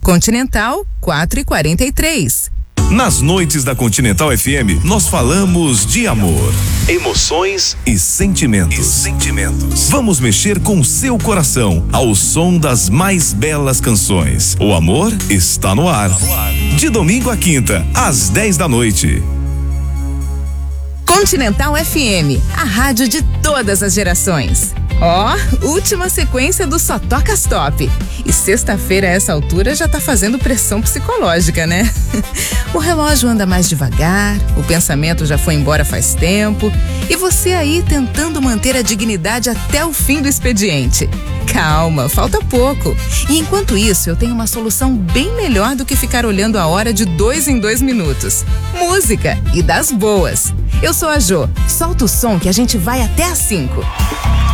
Continental 4h43. Nas noites da Continental FM, nós falamos de amor, emoções e sentimentos. Vamos mexer com o seu coração ao som das mais belas canções. O amor está no ar. De domingo a quinta, às 10 da noite. Continental FM, a rádio de todas as gerações. Última sequência do Só Tocas Top. E sexta-feira, a essa altura, já tá fazendo pressão psicológica, né? O relógio anda mais devagar, o pensamento já foi embora faz tempo, e você aí tentando manter a dignidade até o fim do expediente. Calma, falta pouco. E enquanto isso, eu tenho uma solução bem melhor do que ficar olhando a hora de 2 em 2 minutos. Música, e das boas. Eu sou a Jo. Solta o som que a gente vai até às 5.